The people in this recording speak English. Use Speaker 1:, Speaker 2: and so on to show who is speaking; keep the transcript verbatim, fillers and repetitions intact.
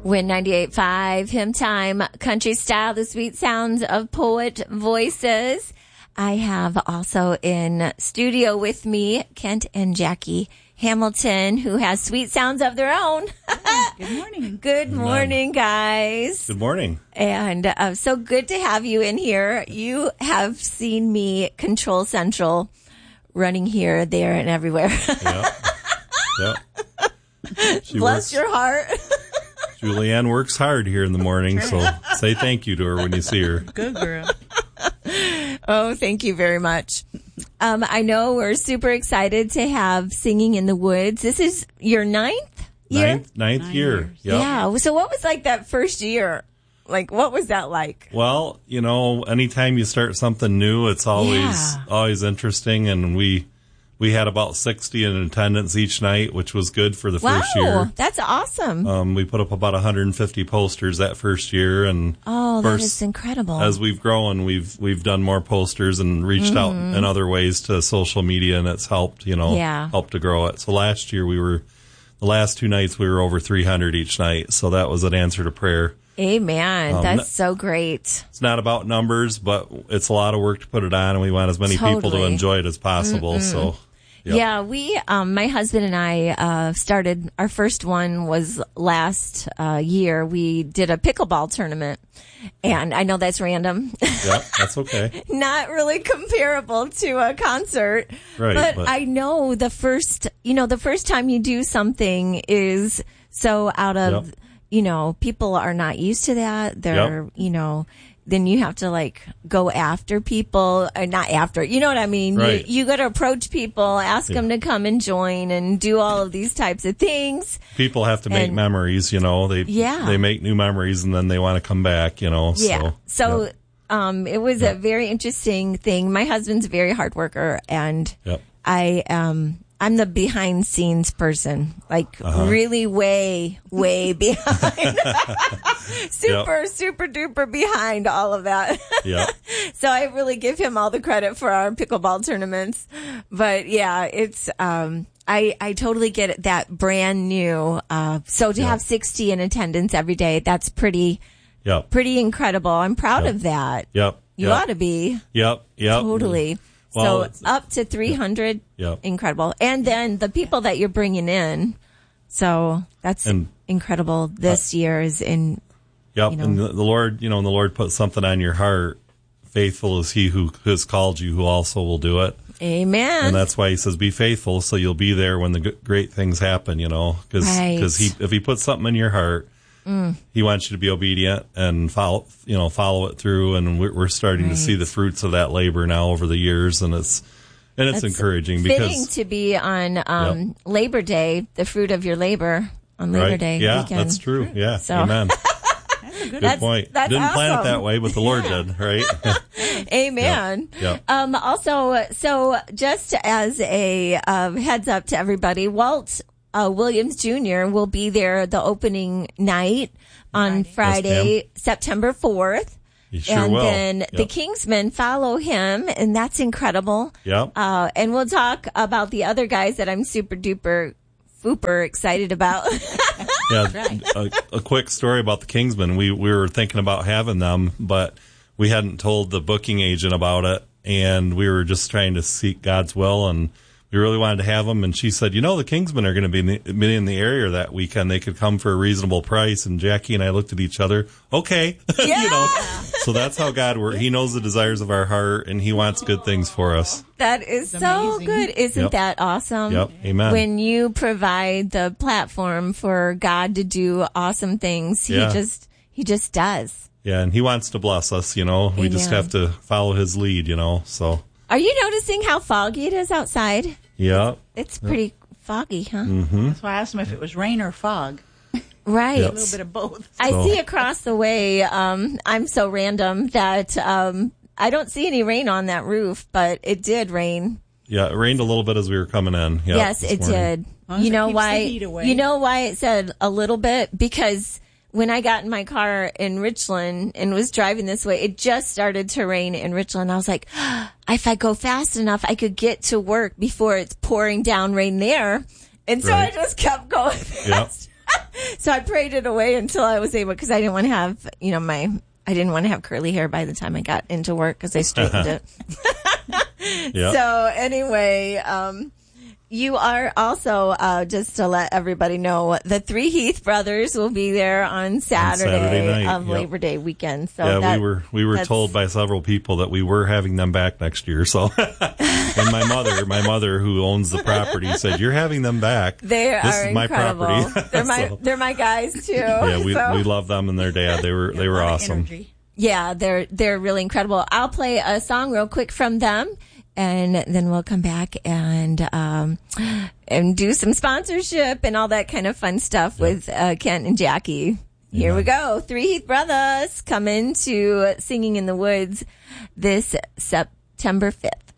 Speaker 1: Win ninety-eight point five, Hymn Time, Country Style, the sweet sounds of poet voices. I have also in studio with me Kent and Jackie Hamilton, who has sweet sounds of their own.
Speaker 2: Good morning.
Speaker 1: Good morning, guys.
Speaker 3: Good morning.
Speaker 1: And uh, so good to have you in here. You have seen me control central, running here, there, and everywhere.
Speaker 3: Yeah. Yeah. She
Speaker 1: Bless
Speaker 3: works,
Speaker 1: your heart.
Speaker 3: Julianne works hard here in the morning, so say thank you to her when you see her.
Speaker 2: Good girl.
Speaker 1: Oh, thank you very much. Um, I know we're super excited to have Singing in the Woods. This is your ninth year?
Speaker 3: Ninth, ninth
Speaker 2: Nine
Speaker 3: year.
Speaker 2: years.
Speaker 3: Yep.
Speaker 1: Yeah. So what was like that first year? Like, what was that like?
Speaker 3: Well, you know, anytime you start something new, it's always
Speaker 1: Yeah.
Speaker 3: always interesting, and we we had about sixty in attendance each night, which was good for the
Speaker 1: Wow,
Speaker 3: first year.
Speaker 1: that's awesome.
Speaker 3: Um, we put up about one hundred fifty posters that first year, and
Speaker 1: oh, that
Speaker 3: first,
Speaker 1: is incredible.
Speaker 3: as we've grown, we've we've done more posters and reached out in other ways to social media, and it's helped, you know,
Speaker 1: Mm-hmm. Yeah.
Speaker 3: helped to grow it. So last year we were, the last two nights we were over three hundred each night, so that was an answer to prayer.
Speaker 1: Amen.
Speaker 3: Um,
Speaker 1: That's so great.
Speaker 3: It's not about numbers, but it's a lot of work to put it on, and we want as many people to
Speaker 1: Totally.
Speaker 3: enjoy it as possible. So, yep.
Speaker 1: Yeah, we, um, my husband and I, uh, started, our first one was last, uh, year. We did a pickleball tournament, and I know that's random.
Speaker 3: Yep, that's okay.
Speaker 1: Not really comparable to a concert.
Speaker 3: Right,
Speaker 1: But,
Speaker 3: but-
Speaker 1: I know the first, you know, the first time you do something is so out of,
Speaker 3: Yep.
Speaker 1: you know, people are not used to that. They're,
Speaker 3: Yep.
Speaker 1: you know, then you have to like go after people, or not after, you know what I mean?
Speaker 3: Right.
Speaker 1: You, you got to approach people, ask
Speaker 3: Yeah.
Speaker 1: them to come and join and do all of these types of things.
Speaker 3: People have to make
Speaker 1: And-
Speaker 3: memories, you know. They
Speaker 1: Yeah.
Speaker 3: they make new memories, and then they want to come back, you know.
Speaker 1: Yeah.
Speaker 3: So,
Speaker 1: So,
Speaker 3: yep.
Speaker 1: um, it was a very interesting thing. My husband's a very hard worker, and
Speaker 3: Yep.
Speaker 1: I, um, I'm the behind scenes person, like
Speaker 3: Uh-huh.
Speaker 1: really way, way behind, super, super duper behind all of that.
Speaker 3: Yep.
Speaker 1: So I really give him all the credit for our pickleball tournaments. But yeah, it's, um, I, I totally get it, that brand new. Uh, so to
Speaker 3: Yeah.
Speaker 1: have sixty in attendance every day, that's pretty,
Speaker 3: Yep.
Speaker 1: pretty incredible. I'm proud
Speaker 3: Yep.
Speaker 1: of that.
Speaker 3: Yep.
Speaker 1: You
Speaker 3: yep.
Speaker 1: ought to be.
Speaker 3: Yep. Yep.
Speaker 1: Totally.
Speaker 3: Well,
Speaker 1: so
Speaker 3: it's-
Speaker 1: up to three hundred.
Speaker 3: Yep.
Speaker 1: Incredible. And then the people that you're bringing in. So that's
Speaker 3: And-
Speaker 1: incredible. This year is in,
Speaker 3: Yep.
Speaker 1: you know.
Speaker 3: And the, the Lord, you know, and the Lord put something on your heart. Faithful is He who has called you, who also will do it.
Speaker 1: amen.
Speaker 3: And that's why He says, "Be faithful," so you'll be there when the g- great things happen. You know, because
Speaker 1: Right.
Speaker 3: He if He puts something in your heart,
Speaker 1: Mm.
Speaker 3: He wants you to be obedient and follow, you know, follow it through. And we're, we're starting
Speaker 1: Right.
Speaker 3: to see the fruits of that labor now over the years, and it's and it's
Speaker 1: That's
Speaker 3: encouraging
Speaker 1: fitting
Speaker 3: because
Speaker 1: to be on um, Labor Day, the fruit of your labor on Labor
Speaker 3: right,
Speaker 1: Day
Speaker 3: yeah,
Speaker 1: weekend.
Speaker 3: that's true. Yeah,
Speaker 1: So-
Speaker 3: amen.
Speaker 2: That's a good
Speaker 3: Good
Speaker 1: That's-
Speaker 3: point.
Speaker 1: that's
Speaker 3: Didn't plan it
Speaker 1: awesome.
Speaker 3: that way, but the Lord did, right?
Speaker 1: Amen.
Speaker 3: Yep, yep.
Speaker 1: Um, also, so just as a uh, heads up to everybody, Walt uh, Williams Junior will be there the opening night on Friday,
Speaker 3: Yes,
Speaker 1: September fourth.
Speaker 3: You sure
Speaker 1: and
Speaker 3: will.
Speaker 1: then
Speaker 3: Yep.
Speaker 1: the Kingsmen follow him, and that's incredible.
Speaker 3: Yep.
Speaker 1: Uh, and we'll talk about the other guys that I'm super duper, fooper excited about.
Speaker 3: Yeah, a, a quick story about the Kingsmen. We we were thinking about having them, but we hadn't told the booking agent about it, and we were just trying to seek God's will, and we really wanted to have them. And she said, "You know, the Kingsmen are going to be in the, be in the area that weekend. They could come for a reasonable price." And Jackie and I looked at each other. Okay,
Speaker 1: Yeah.
Speaker 3: you know. So that's how God works. He knows the desires of our heart, and He wants good things for us.
Speaker 1: That is
Speaker 2: It's
Speaker 1: so
Speaker 2: amazing.
Speaker 1: good. Isn't
Speaker 3: Yep.
Speaker 1: that awesome?
Speaker 3: Yep. Amen.
Speaker 1: When you provide the platform for God to do awesome things, he
Speaker 3: Yeah.
Speaker 1: just, he just does.
Speaker 3: Yeah, and He wants to bless us. You know, we just
Speaker 1: Amen.
Speaker 3: have to follow His lead. You know, so
Speaker 1: Are you noticing how foggy it is outside?
Speaker 3: yeah.
Speaker 1: It's pretty foggy, huh?
Speaker 3: Mm-hmm.
Speaker 2: That's why I asked him if it was rain or fog.
Speaker 1: Right.
Speaker 3: Yep.
Speaker 2: A little bit of both.
Speaker 1: I
Speaker 3: So-
Speaker 1: see across the way, um, I'm so random that, um, I don't see any rain on that roof, but it did rain.
Speaker 3: Yeah, it rained a little bit as we were coming in. Yep,
Speaker 1: Yes,
Speaker 3: this
Speaker 1: it
Speaker 3: morning.
Speaker 1: did.
Speaker 2: long as
Speaker 1: You
Speaker 2: it
Speaker 1: know
Speaker 2: keeps
Speaker 1: why?
Speaker 2: the heat away.
Speaker 1: You know why it said a little bit? Because when I got in my car in Richland and was driving this way, it just started to rain in Richland. I was like, if I go fast enough, I could get to work before it's pouring down rain there. And so
Speaker 3: Right.
Speaker 1: I just kept going
Speaker 3: Yep.
Speaker 1: fast. So I prayed it away until I was able, because I didn't want to have, you know, my, I didn't want to have curly hair by the time I got into work because I straightened it.
Speaker 3: Yep.
Speaker 1: So anyway, um, you are also, uh, just to let everybody know, the three Heath brothers will be there on Saturday,
Speaker 3: Saturday night,
Speaker 1: of
Speaker 3: yep.
Speaker 1: Labor Day weekend. So
Speaker 3: yeah,
Speaker 1: that,
Speaker 3: we were we were
Speaker 1: that's-
Speaker 3: told by several people that we were having them back next year. So, and my mother, my mother who owns the property, said, "You're having them back.
Speaker 1: They
Speaker 3: this
Speaker 1: are
Speaker 3: is my
Speaker 1: incredible.
Speaker 3: property."
Speaker 1: They're my
Speaker 3: So,
Speaker 1: they're my guys too.
Speaker 3: yeah, we
Speaker 1: So-
Speaker 3: we love them and their dad. They were they were
Speaker 2: A lot of
Speaker 3: awesome.
Speaker 2: energy.
Speaker 1: Yeah, they're they're really incredible. I'll play a song real quick from them, and then we'll come back and um and do some sponsorship and all that kind of fun stuff with uh, Kent and Jackie. Here we go. Three Heath brothers coming to Singing in the Woods this September fifth.